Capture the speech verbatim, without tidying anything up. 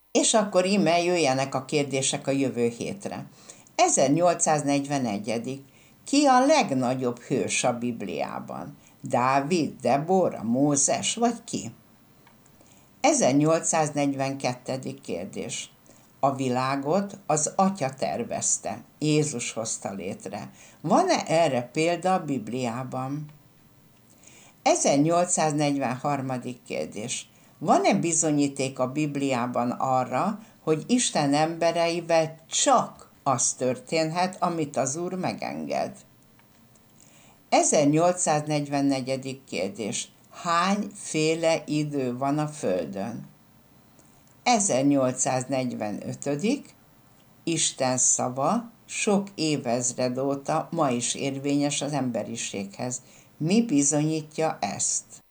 És akkor íme jöjjenek a kérdések a jövő hétre. ezernyolcszáznegyvenegy. Ki a legnagyobb hős a Bibliában? Dávid, Debora, Mózes vagy ki? ezernyolcszáznegyvenkettő. kérdés. A világot az Atya tervezte, Jézus hozta létre. Van-e erre példa a Bibliában? ezernyolcszáznegyvenhárom. kérdés. Van-e bizonyíték a Bibliában arra, hogy Isten embereivel csak az történhet, amit az Úr megenged? ezernyolcszáznegyvennégy. kérdés. Hányféle idő van a Földön? ezernyolcszáznegyvenöt. Isten szava sok évezred óta ma is érvényes az emberiséghez. Mi bizonyítja ezt?